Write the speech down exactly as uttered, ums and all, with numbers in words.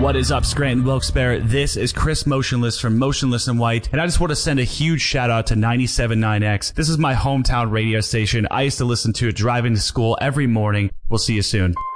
What is up, Scranton Wilkes-Barre? This is Chris Motionless from Motionless in White, and I just want to send a huge shout out to ninety-seven point nine X. This is my hometown radio station. I used to listen to it driving to school every morning. We'll see you soon.